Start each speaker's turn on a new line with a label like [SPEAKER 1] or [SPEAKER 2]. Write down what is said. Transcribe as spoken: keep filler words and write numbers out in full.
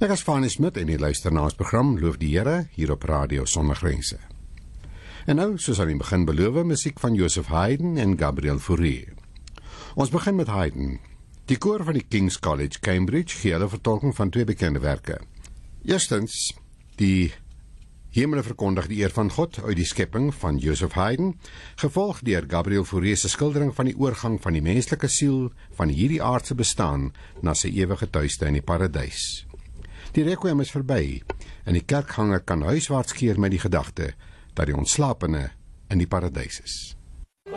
[SPEAKER 1] Ek is Fanie Smit en jy luister na ons program Loof die Here hier op Radio Sonder Grense. En nou, soos aan die begin beloof, musiek van Joseph Haydn en Gabriel Fauré. Ons begin met Haydn. Die koor van die King's College, Cambridge, gee hulle vertolking van twee bekende werke. Eerstens, die Hemele verkondig die eer van God uit die skepping van Joseph Haydn, gevolg deur Gabriel Fauré se skildering van die oorgang van die menslike siel van hierdie aardse bestaan na sy ewige tuiste in die paradys. Die requiem is verby en die kerkganger kan huiswaarts keer met die gedagte dat die ontslapene in die paradys is.